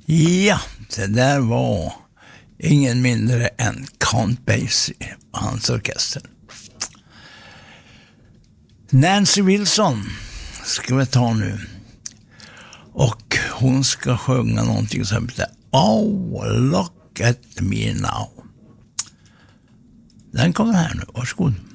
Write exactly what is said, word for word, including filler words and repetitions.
Ja, det där var ingen mindre än Count Basie och hans orkester. Nancy Wilson ska vi ta nu. Och hon ska sjunga någonting som heter Oh, look at me now. Den kommer här nu, varsågod.